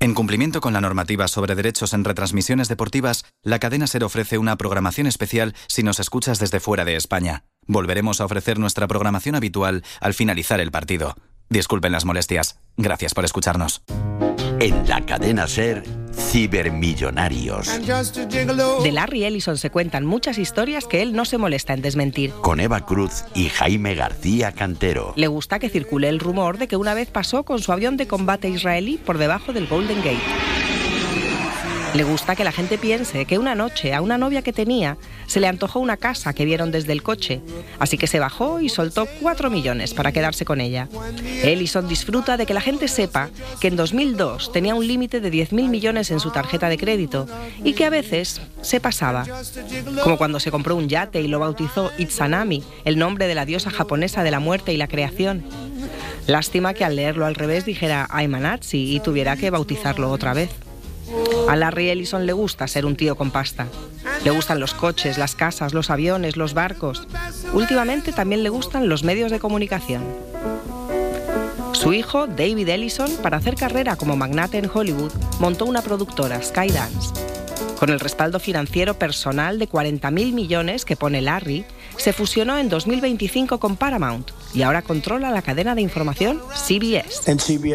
En cumplimiento con la normativa sobre derechos en retransmisiones deportivas, la cadena SER ofrece una programación especial si nos escuchas desde fuera de España. Volveremos a ofrecer nuestra programación habitual al finalizar el partido. Disculpen las molestias. Gracias por escucharnos. En la cadena SER, Cibermillonarios. De Larry Ellison se cuentan muchas historias que él no se molesta en desmentir. Con Eva Cruz y Jaime García Cantero. Le gusta que circule el rumor de que una vez pasó con su avión de combate israelí por debajo del Golden Gate. Le gusta que la gente piense que una noche a una novia que tenía se le antojó una casa que vieron desde el coche, así que se bajó y soltó 4 millones para quedarse con ella. Ellison disfruta de que la gente sepa que en 2002 tenía un límite de 10.000 millones en su tarjeta de crédito y que a veces se pasaba. Como cuando se compró un yate y lo bautizó Izanami, el nombre de la diosa japonesa de la muerte y la creación. Lástima que al leerlo al revés dijera Aimanatsi y tuviera que bautizarlo otra vez. A Larry Ellison le gusta ser un tío con pasta. Le gustan los coches, las casas, los aviones, los barcos. Últimamente también le gustan los medios de comunicación. Su hijo, David Ellison, para hacer carrera como magnate en Hollywood, montó una productora, Skydance. Con el respaldo financiero personal de 40.000 millones que pone Larry, se fusionó en 2025 con Paramount y ahora controla la cadena de información CBS.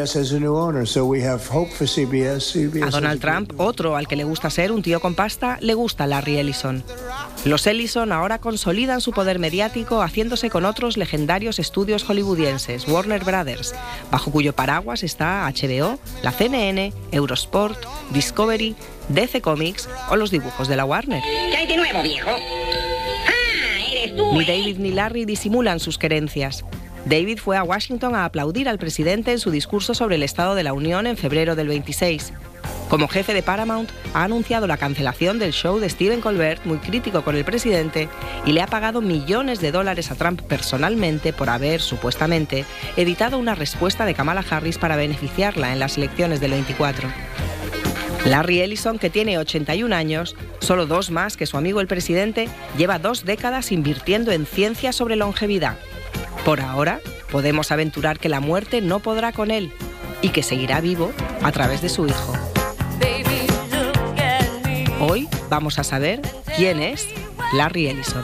A Donald Trump, otro al que le gusta ser un tío con pasta, le gusta Larry Ellison. Los Ellison ahora consolidan su poder mediático haciéndose con otros legendarios estudios hollywoodienses, Warner Brothers, bajo cuyo paraguas está HBO, la CNN, Eurosport, Discovery, DC Comics o los dibujos de la Warner. ¿Qué hay de nuevo, viejo? Eres tú. Ni David ni Larry disimulan sus querencias. David fue a Washington a aplaudir al presidente en su discurso sobre el Estado de la Unión en febrero del 26. Como jefe de Paramount, ha anunciado la cancelación del show de Stephen Colbert, muy crítico con el presidente, y le ha pagado millones de dólares a Trump personalmente por haber, supuestamente, editado una respuesta de Kamala Harris para beneficiarla en las elecciones del 24. Larry Ellison, que tiene 81 años, solo 2 más que su amigo el presidente, lleva 2 décadas invirtiendo en ciencia sobre longevidad. Por ahora, podemos aventurar que la muerte no podrá con él y que seguirá vivo a través de su hijo. Hoy vamos a saber quién es Larry Ellison.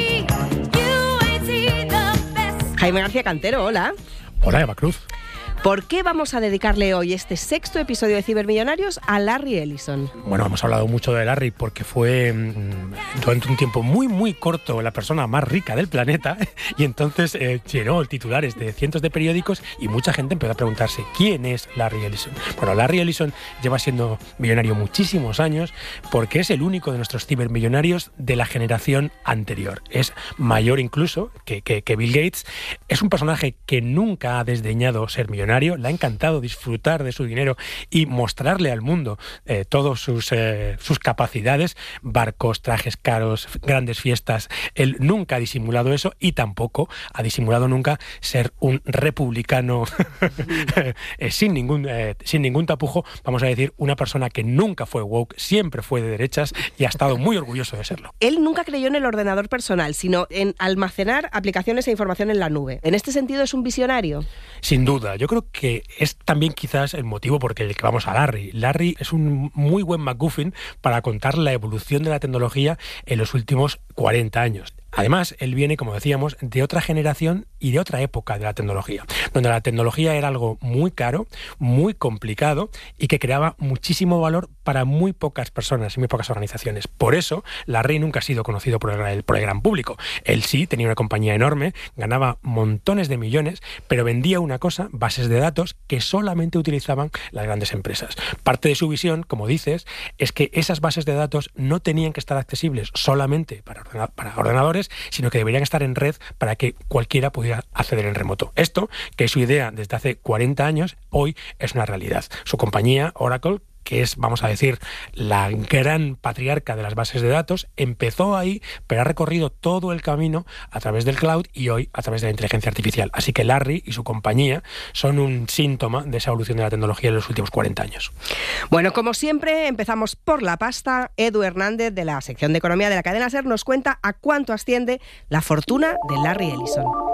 Jaime García Cantero, hola. Hola, Eva Cruz. ¿Por qué vamos a dedicarle hoy este 6º episodio de Cibermillonarios a Larry Ellison? Bueno, hemos hablado mucho de Larry porque fue durante un tiempo muy corto la persona más rica del planeta y entonces llenó titulares de cientos de periódicos y mucha gente empezó a preguntarse ¿quién es Larry Ellison? Bueno, Larry Ellison lleva siendo millonario muchísimos años porque es el único de nuestros cibermillonarios de la generación anterior. Es mayor incluso que Bill Gates. Es un personaje que nunca ha desdeñado ser millonario. Le ha encantado disfrutar de su dinero y mostrarle al mundo todas sus capacidades, barcos, trajes caros, grandes fiestas. Él nunca ha disimulado eso y tampoco ha disimulado nunca ser un republicano sin ningún tapujo, vamos a decir, una persona que nunca fue woke, siempre fue de derechas y ha estado muy orgulloso de serlo. Él nunca creyó en el ordenador personal, sino en almacenar aplicaciones e información en la nube. ¿En este sentido es un visionario? Sin duda, yo creo que es también quizás el motivo por el que vamos a Larry. Larry es un muy buen MacGuffin para contar la evolución de la tecnología en los últimos 40 años. Además, él viene, como decíamos, de otra generación y de otra época de la tecnología, donde la tecnología era algo muy caro, muy complicado y que creaba muchísimo valor para muy pocas personas y muy pocas organizaciones. Por eso, Larry nunca ha sido conocido por el gran público. Él sí tenía una compañía enorme, ganaba montones de millones, pero vendía una cosa, bases de datos, que solamente utilizaban las grandes empresas. Parte de su visión, como dices, es que esas bases de datos no tenían que estar accesibles solamente para ordenadores, sino que deberían estar en red para que cualquiera pudiera acceder en remoto. Esto, que es su idea desde hace 40 años, hoy es una realidad. Su compañía, Oracle, que es, vamos a decir, la gran patriarca de las bases de datos, empezó ahí, pero ha recorrido todo el camino a través del cloud y hoy a través de la inteligencia artificial. Así que Larry y su compañía son un síntoma de esa evolución de la tecnología en los últimos 40 años. Bueno, como siempre, empezamos por la pasta. Edu Hernández, de la sección de Economía de la cadena SER, nos cuenta a cuánto asciende la fortuna de Larry Ellison.